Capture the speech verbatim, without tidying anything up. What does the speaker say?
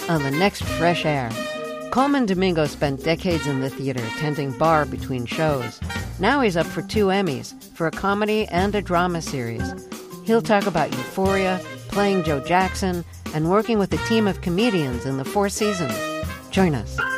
on the next Fresh Air. Colman Domingo spent decades in the theater, tending bar between shows. Now he's up for two Emmys, for a comedy and a drama series. He'll talk about Euphoria, playing Joe Jackson, and working with a team of comedians in the Four Seasons. Join us.